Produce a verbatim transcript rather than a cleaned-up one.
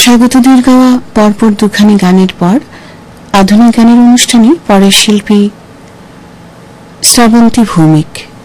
স্বাগতদের গাওয়া পরপর দুখানি গানের পর আধুনিক গানের অনুষ্ঠানে পরের শিল্পী শ্রাবন্তী ভৌমিক।